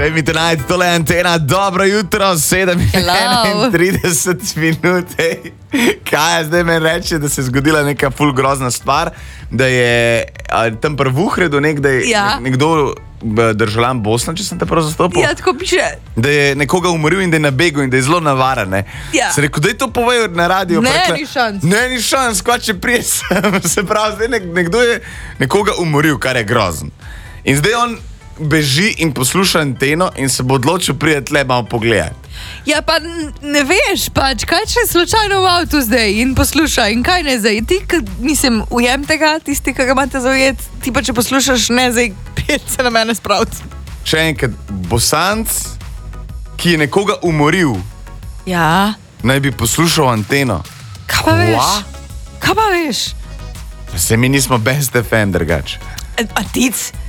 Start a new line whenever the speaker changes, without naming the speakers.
Če mi te najde, tole je Antena, dobro jutro, 7:31 minut. Kaj je zdaj meni reče, da se je zgodila neka ful grozna stvar, da je tam pri Vuhredu nekdo, državljan Bosna, če sem te prav zastopil.
Ja, tako piše.
Da je nekoga umoril in da je na begu in da je zelo navaren.
Ja.
Se rekel, da je to povedal na radiju.
Ni šans.
Ni šans, kva če prijes. Se pravi, zdaj nekdo je nekoga umoril, kar je grozen. In zdaj on beži in posluša Anteno in se bo odločil priti tle malo pogledati.
Ja, pa ne veš, pač, kaj če je slučajno v avtu zdaj in posluša in kaj ne zdaj. Ti, mislim, ujem tega, tisti, ki ga imate zaujet, ti pa če poslušaš, ne zdaj, pet se na mene spraviti.
Še enkrat, Bosanc, ki je nekoga umoril,
Ja.
naj bi poslušal Anteno.
Kaj pa veš? Kaj pa veš?
Se mi nismo best FM drugače.
A tic?